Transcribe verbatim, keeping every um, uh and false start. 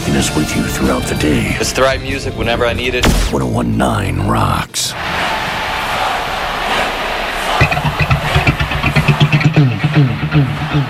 taking us with you throughout the day. It's the right music whenever I need it. one oh one point nine rocks. Mm, mm, mm, mm.